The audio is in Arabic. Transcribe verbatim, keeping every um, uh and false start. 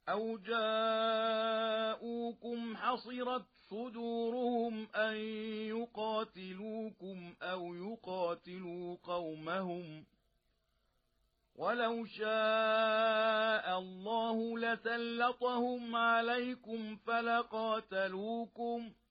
أَوْ جَاءُوكُمْ حَصِرَتْ صُدُورُهُمْ أَن يُقَاتِلُوكُمْ أَوْ يُقَاتِلُوا قَوْمَهُمْ ۚ وَلَوْ شَاءَ اللَّهُ لَسَلَّطَهُمْ عَلَيْكُمْ فَلَقَاتَلُوكُمْ ۚ